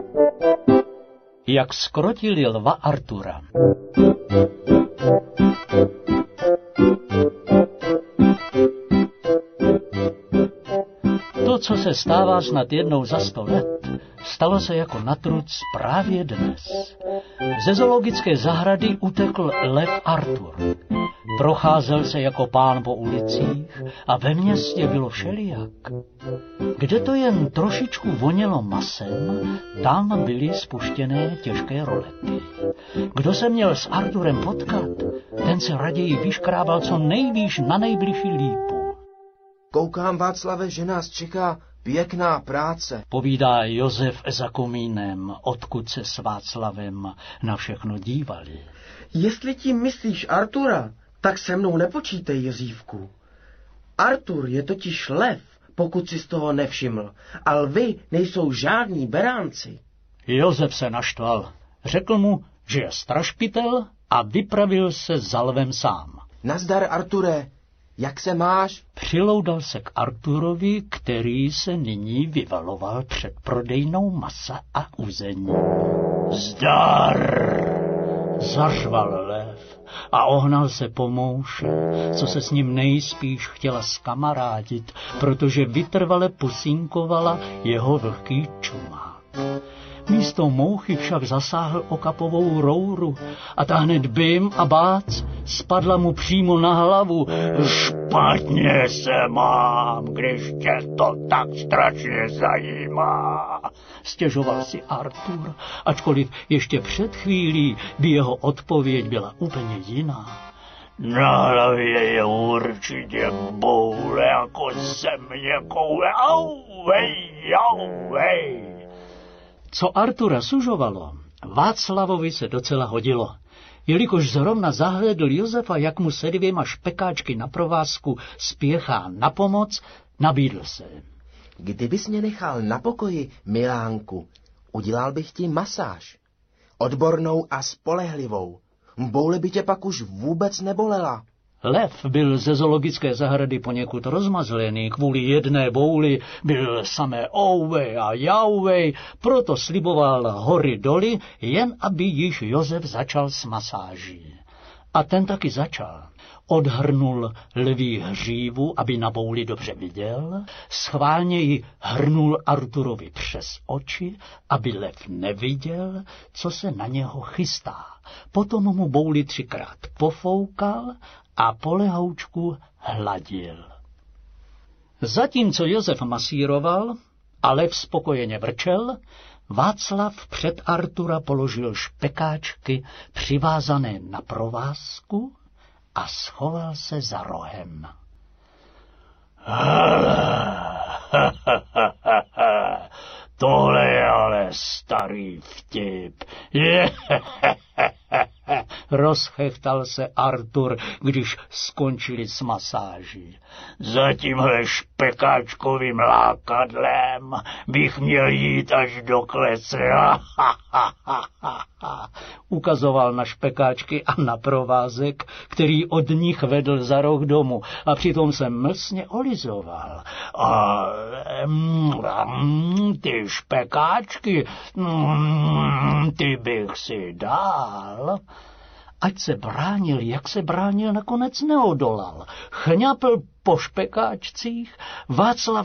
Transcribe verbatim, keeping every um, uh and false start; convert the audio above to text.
Jak skrotili lva Artura. To, co se stává snad jednou za sto let, stalo se jako na truc právě dnes. Ze zoologické zahrady utekl lev Artur. Procházel se jako pán po ulicích a ve městě bylo všelijak. Kde to jen trošičku vonělo masem, tam byly spuštěné těžké rolety. Kdo se měl s Arturem potkat, ten se raději vyškrábal co nejvýš na nejbližší lípu. Koukám, Václave, že nás čeká pěkná práce, povídá Josef za komínem, odkud se s Václavem na všechno dívali. Jestli tím myslíš Artura, tak se mnou nepočítej, Jozívku. Artur je totiž lev, pokud si z toho nevšiml, a lvy nejsou žádní beránci. Josef se naštval. Řekl mu, že je strašpitel a vypravil se za lvem sám. Nazdar, Arture, jak se máš? Přiloudal se k Arturovi, který se nyní vyvaloval před prodejnou masa a uzení. Zdar! Zařval lev a ohnal se po mouše, co se s ním nejspíš chtěla skamarádit, protože vytrvale pusínkovala jeho vlhký čumák. Místo mouchy však zasáhl okapovou rouru a ta hned bym a bác spadla mu přímo na hlavu. Špatně se mám, když tě to tak strašně zajímá, stěžoval si Artur, ačkoliv ještě před chvílí by jeho odpověď byla úplně jiná. Na hlavě je určitě boule jako země koule. Auvej, auvej. Co Artura sužovalo, Václavovi se docela hodilo, jelikož zrovna zahlédl Josefa, jak mu se dvěma špekáčky na provázku spěchá na pomoc, nabídl se. Kdybys mě nechal na pokoji, Milánku, udělal bych ti masáž. Odbornou a spolehlivou. Boule by tě pak už vůbec nebolela. Lev byl ze zoologické zahrady poněkud rozmazlený, kvůli jedné bouli byl samé ouvej a jauvej, proto sliboval hory doly, jen aby již Josef začal s masáží. A ten taky začal. Odhrnul lví hřívu, aby na bouli dobře viděl, schválně ji hrnul Arturovi přes oči, aby lev neviděl, co se na něho chystá. Potom mu bouli třikrát pofoukal a po lehoučku hladil. Zatímco Josef masíroval a lev spokojeně vrčel, Václav před Artura položil špekáčky přivázané na provázku a schoval se za rohem. Tohle je ale starý vtip. Rozchechtal se Artur, když skončili s masáží. Za tímhle špekáčkovým lákadlem bych měl jít až do klece. Ukazoval na špekáčky a na provázek, který od nich vedl za roh domu, a přitom se mlsně olizoval. A mm, ty špekáčky, mm, ty bych si dal. Ať se bránil, jak se bránil, nakonec neodolal. Chňapl po špekáčcích, Václav